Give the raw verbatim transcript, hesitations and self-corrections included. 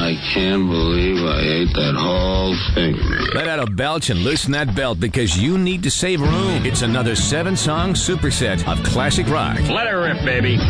I can't believe I ate that whole thing. Let out a belch and loosen that belt because you need to save room. It's another seven-song superset of classic rock. Let her rip, baby.